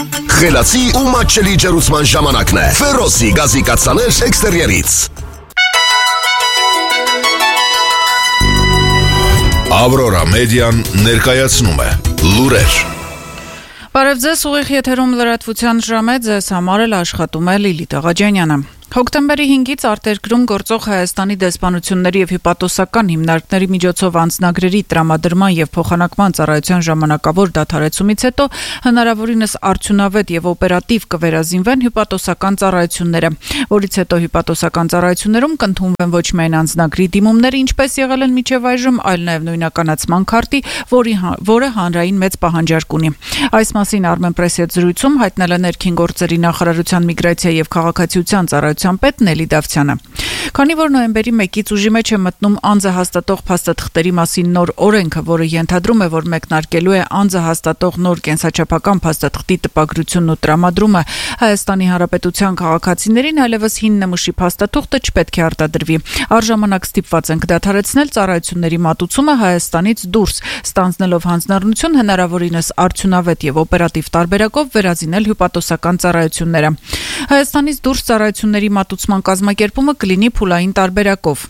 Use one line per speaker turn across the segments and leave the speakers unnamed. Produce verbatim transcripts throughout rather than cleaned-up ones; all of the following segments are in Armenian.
Խելացի ու մատչելի ջերուցման ժամանակն է։ Ֆերոսի գազի կաթսաներ էքստերիերից։ Ավրորա մեդիան ներկայացնում է լուրեր։
Բարև ձեզ, ուղիղ եթերում լրատվության ժամ է, ձեզ համար էլ աշխատում է Լիլիթ Աղաջանյանը։ Հոկտեմբերի հինգից արտերկրում գործող Հայաստանի դեսպանությունների եւ հյուպատոսական հիմնարկների միջոցով անձնագրերի տրամադրման եւ փոխանակման ծառայության ժամանակավոր դադարեցումից հետո հնարավորինս արդյունավետ եւ օպերատիվ կվերազինվեն հյուպատոսական ծառայությունները, որից հետո հյուպատոսական ծառայություններում կընդունվեն ոչ միայն անձնագրի դիմումները, ինչպես եղել են մինչեւ այժմ, այլ նաեւ նույնականացման քարտի, որի որը հանրային մեծ պահանջարկ ունի։ Այս մասին Armen Press-ի հետ զրույցում հայտնել է ներքին գործերի նախարարության միգրացիա եւ քաղաքացիության ծառայության պետ Նելի Դավթյանը։ Քանի որ նոյեմբերի մեկից ուժի մեջ է մտնում անձը հաստատող փաստաթղթերի մասին նոր օրենքը, որը ենթադրում է, որ մեկնարկելու է անձը հաստատող նոր կենսաչափական փաստաթղթի տպագրությունն ու տրամադրումը Հայաստանի Հանրապետության քաղաքացիներին, այլևս հին նմուշի փաստաթուղթը չպետք է արտադրվի։ Առժամանակ ստիպված ենք դադարեցնել ծառայությունների մատուցումը Հայաստանից դուրս, ստանձնելով հանձնառություն հնարավորինս արդյունավետ եւ օպերատիվ տարբերակով վերազինել հյուպատոսական ծառայությունները։ Հայաստանից դուրս ծառայությունների մատուցման կազմակերպումը կլինի փուլային տարբերակով։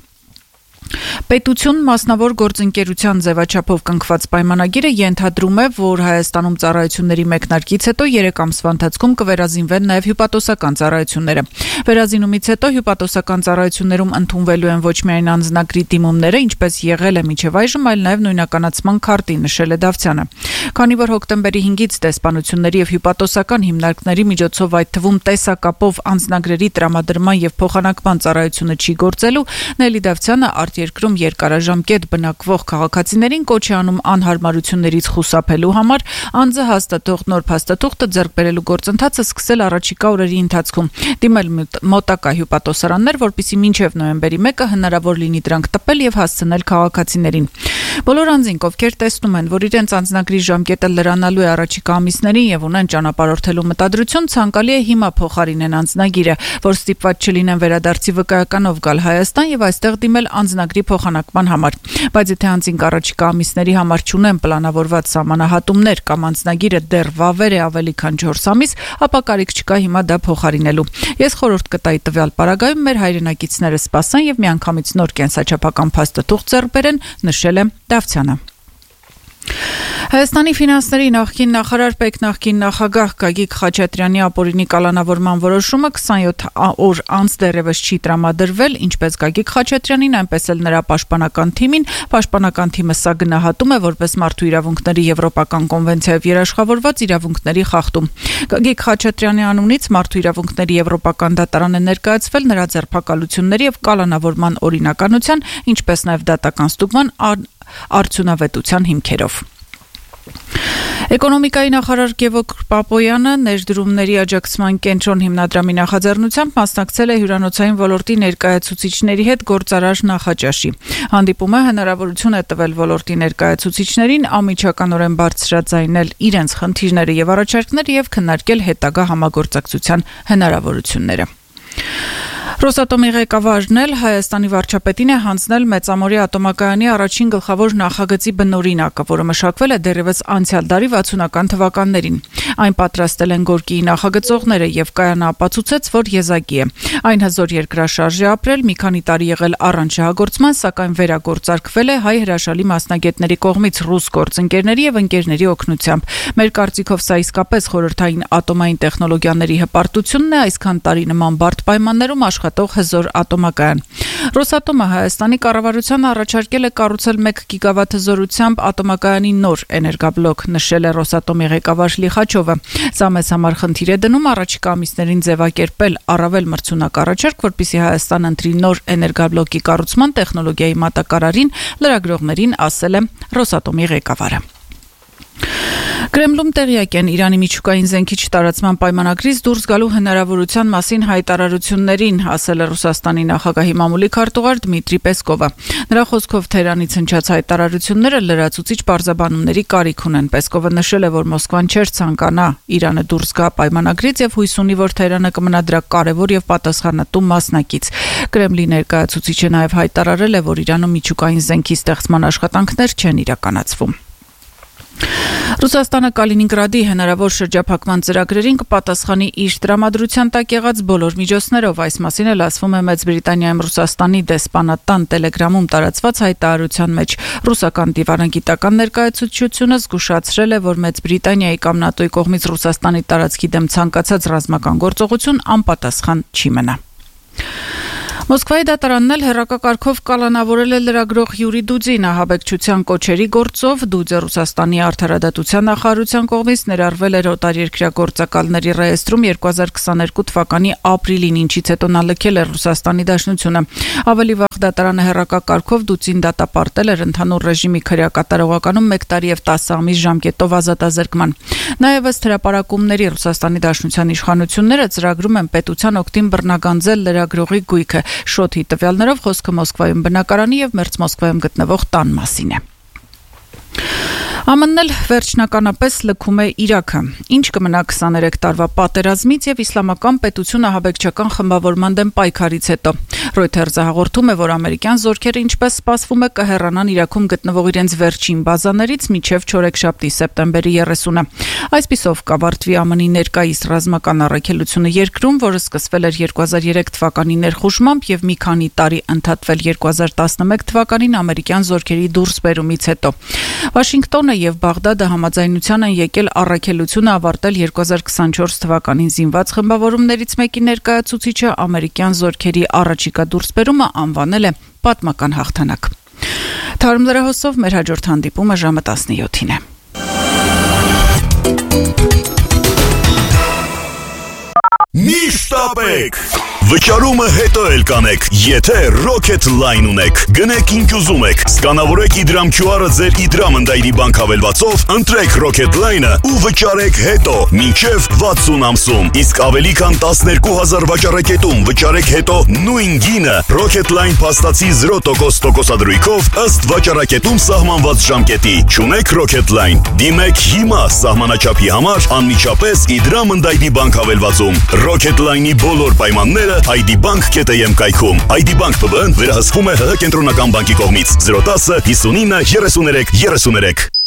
Պետություն մասնավոր գործընկերության ձևաչափով կնքված պայմանագիրը ենթադրում է, որ Հայաստանում ծառայությունների մեկնարկից հետո երեք ամսվա ընթացքում կվերազինվեն նաև հյուպատոսական ծառայությունները։ Վերազինումից հետո հյուպատոսական ծառայություններում ընդունվելու են ոչ միայն անձնագրի դիմումները, ինչպես եղել է մինչև այժմ, այլ նաև նույնականացման քարտի, նշել է Դավթյանը։ Քանի որ հոկտեմբերի հինգից դեսպանությունների եւ հյուպատոսական հիմնարկների միջոցով, այդ թվում տեսակապով անձնագրերի տրամադրման եւ փոխանակման ծառայությունը չի գործելու, Նելի Դավթյանը երկրում երկարաժամկետ բնակվող քաղաքացիներին կոչ է անում անհարմարություններից խուսափելու համար անձը հաստատող նոր փաստաթուղթը ձեռք բերելու գործընթացը սկսել առաջիկա օրերի ընթացքում, դիմել մոտակա հյուպատոսարաններ, որպեսզի մինչև նոյեմբերի մեկը հնարավոր լինի դրանք տպել եւ հասցնել քաղաքացիներին։ Բոլոր անձինք, ովքեր տեսնում են, որ իրենց անձնագրի ժամկետը լրանալու է առաջիկա ամիսներին եւ ունեն ճանապարհորդելու մտադրություն, ցանկալի է հիմա փոխարինեն անձնագիրը, որ ստիպված չլինեն վերադարձի վկայականով գալ Հայաստան եւ այստեղ դիմել անձնագրի փոխանակման համար։ Բայց եթե անձինք առաջիկա ամիսների համար չունեն պլանավորված սահմանահատումներ կամ անձնագիրը դեռ վավեր է ավելի քան չորս ամիս, ապա կարիք չկա հիմա դա փոխարինելու։ Ես խորհուրդ կտայի տվյալ պարագայում մեր հայրենակիցները սպասեն եւ միանգամից նոր կենսաչափական փաստաթուղթ ձեռք բերեն, նշել է Դավթյանը։ Հայաստանի ֆինանսների նախկին նախարար պետ նախկին նախագահ Գագիկ Խաչատրյանի ապօրինի կալանավորման որոշումը քսանյոթ օր անց դեռևս չի տրամադրվել, ինչպես Գագիկ Խաչատրյանին, այնպես էլ նրա պաշտպանական թիմին։ Պաշտպանական թիմը սա գնահատում է որպես մարդու իրավունքների եվրոպական կոնվենցիայով երաշխավորված իրավունքների խախտում։ Գագիկ Խաչատրյանի անունից մարդու իրավունքների եվրոպական դատարան է ներկայացվել նրա ձերբակալությունների եւ կալանավորման օրինականության, ինչպես նաեւ դատական ստուգման արդյունավետության հիմքերով։ Էկոնոմիկայի նախարար Գևորգ Պապոյանը ներդրումների աջակցման կենտրոն հիմնադրամի նախաձեռնությամբ մասնակցել է հյուրանոցային ոլորտի ներկայացուցիչների հետ գործարար նախաճաշի։ Հանդիպումը հնարավորություն է տվել ոլորտի ներկայացուցիչներին անմիջականորեն բարձրաձայնել իրենց խնդիրները եւ առաջարկները եւ քննարկել հետագա համագործակցության հնարավորությունները։ Ռոսատոմի ղեկավարն էլ Հայաստանի վարչապետին է հանձնել Մեծամորի ատոմակայանի առաջին գլխավոր նախագծի բնօրինակը, որը մշակվել է դեռևս անցյալ դարի վաթսունական թվականներին։ Այն պատրաստել են Գորկիի նախագծողները եւ կայանը ապացուցեց, որ եզակի է։ Այն հզոր երկրաշարժ է ապրել, մի քանի տարի եղել առանց շահագործման, սակայն վերագործարկվել է հայ հրաշալի մասնագետների կողմից ռուս գործընկերների եւ ընկերների օգնությամբ։ Մեր կարծիքով սա իսկապես խորհրդային ատոմային տեխնոլոգիաների հպարտությունն է, այսքան տարի նման բարդ պայմաններում աշխատող հզոր ատոմակայան։ Ռոսատոմը Հայաստանի կառավարությանը առաջարկել է կառուցել մեկ գիգավատ հզորությամբ ատոմակայանի նոր էներգաբլոկ, նշել է Ռոսատոմի ղեկավար Լիխաչովը։ Սա մեծ համար խնդիր է դնում առաջիկա ամիսներին ձևակերպել առավել մրցունակ առաջարկ, որպեսզի Հայաստան ընտրի նոր էներգաբլոկի կառուցման տեխնոլոգիայի մատակարարին, լրագրողներին ասել է Ռոսատոմի ղեկավարը։ Կրեմլում տեղյակ են Իրանի միջուկային զենքի չտարածման պայմանագրից դուրս գալու հնարավորության մասին հայտարարություններին, ասել է Ռուսաստանի նախագահի մամուլի քարտուղար Դմիտրի Պեսկովը։ Նրա խոսքով Թեհրանից հնչած հայտարարությունները լրացուցիչ պարզաբանումների կարիք ունեն։ Պեսկովը նշել է, որ Մոսկվան չէր ցանկանա Իրանը դուրս գա պայմանագրից եւ հույս ունի, որ Թեհրանը կմնա դրա կարևոր եւ պատասխանատու մասնակից։ Կրեմլի ներկայացուցիչը նաեւ հայտարարել է, որ Իրանում միջուկային զենքի ստեղծման աշխատանքներ չեն իրականացվում։ Ռուսաստանը Կալինինգրադի հնարավոր շրջափակման ծրագրերին կպատասխանի իր տրամադրության տակ եղած բոլոր միջոցներով։ Այս մասին էլ ասվում է Մեծ Բրիտանիայում Ռուսաստանի դեսպանատան Տելեգրամում տարածված հայտարարության մեջ։ Ռուսական դիվանագիտական ներկայացուցչությունը զգուշացրել է, որ Մեծ Բրիտանիայի կամ ՆԱՏՕ-ի կողմից Ռուսաստանի տարածքի դեմ ցանկացած ռազմական գործողություն անպատասխան չի մնա։ Մոսկվայի դատարանն էլ հեռակակարգով կալանավորել է լրագրող Յուրի Դուդին ահաբեկչության կոչերի գործով։ Դուդը Ռուսաստանի արդարադատության նախարարության կողմից ներառվել էր օտարերկրյա գործակալների ռեեստրում երկու հազար քսաներկու թվականի ապրիլին, ինչից հետո նա լքել էր Ռուսաստանի Դաշնությունը։ Ավելի վաղ դատարանը հեռակակարգով Դուդին դատապարտել էր ընդհանուր ռեժիմի քրեակատարողականում մեկ տարի եւ տասը ամիս ժամկետով ազատազրկման։ Նաեւ ըստ հրապարակումների Ռուսաստանի Դաշնության իշխանությունները ծրագրում են պետության օգտին բռնագանձել լրագրողի գույքը։ Շոթի տվյալներով խոսքը Մոսկվայում բնակարանի եւ Մերձ Մոսկվայում գտնվող տան մասին է։ ԱՄՆ-ն էլ վերջնականապես լքում է Իրաքը։ Ինչ կմնա քսաներեք տարվա պատերազմից եւ իսլամական պետություն ահաբեկչական խմբավորման դեմ պայքարից հետո։ Reuters-ը հաղորդում է, որ ամերիկյան զորքերը ինչպես սպասվում է կհեռանան Իրաքում գտնվող իրենց վերջին բազաներից մինչև չորեքշաբթի սեպտեմբերի երեսունը։ Այսպիսով կավարտվի ԱՄՆ-ի ներկայիս ռազմական առաքելությունը երկրում, որը սկսվել էր երկու հազար երեք թվականի ներխուժմամբ եւ մի քանի տարի ընդհատվել երկու հազար տասնմեկ թվականին ամերիկյան զորքերի դուրսբերումից հետո։ Վաշինգտոնը եւ Բաղդադը համաձայնության են եկել առաքելությունը ավարտել երկու հազար քսանչորս թվականին զինված խմբավորումներից մեկի ներկայացուցիչը ամերիկյան զորքերի առաջիկա դուրսբերումը անվանել է պատմական հաղթանակ։ Թարմ լրահոսով մեր հաջորդ հանդիպումը ժամը տասնյոթին է։
Նիշտապեք! Վճարումը հետո էլ կանեք, եթե Rocket Line ունեք, գնեք ինքյուզում եք, սկանավորեք Իդրամ քյու ար-ը ձեր Իդրամ ընդայրի բանկ հավելվածով, ընտրեք Rocket Line-ը ու վճարեք հետո, մինչև վաթսուն ամսում, իսկ ավելի քան տասներկու հազար վճարակետում վճարեք հետո նույն գինը Rocket Line փաստացի զրո տոկոս տոկոսադրույքով ըստ վճարակետում սահմանված ժամկետի, չունեք Rocket Line, դիմեք հիմա սահմանաչափի համար անմիջապես Իդրամ ընդայրի բանկ հավելվածում, Rocket Line-ի բոլոր պայմանները այ դի բանկ կետ եմ կայքում։ այ դի բանկ ՊԲ-ն վերահսկվում է ՀՀ կենտրոնական բանկի կողմից։ զրո տասը հիսունինը երեսուներեք երեսուներեք